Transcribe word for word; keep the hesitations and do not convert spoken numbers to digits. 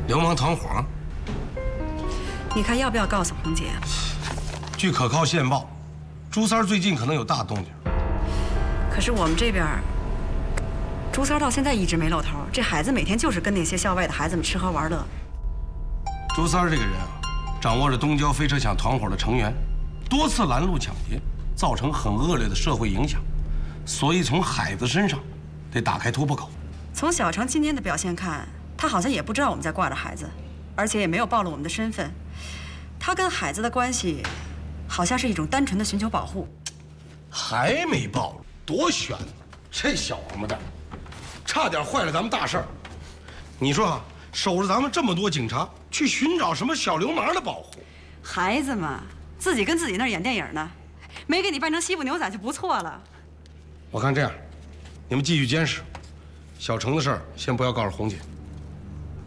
流氓团伙。 你看要不要告诉红姐？ 据可靠线报，朱三儿最近可能有大动静。 可是我们这边，朱三儿到现在一直没露头，这孩子每天就是跟那些校外的孩子们吃喝玩乐。 朱三儿这个人啊，掌握着东郊飞车抢团伙的成员，多次拦路抢劫，造成很恶劣的社会影响，所以从海子身上得打开突破口。 从小程今天的表现看，他好像也不知道我们在挂着孩子，而且也没有暴露我们的身份。他跟海子的关系，好像是一种单纯的寻求保护。 还没暴露，多悬！这小王八蛋，差点坏了咱们大事儿。你说啊，守着咱们这么多警察，去寻找什么小流氓的保护？ 孩子嘛，自己跟自己那儿演电影呢，没给你扮成西部牛仔就不错了。 我看这样，你们继续监视，小程的事儿先不要告诉红姐。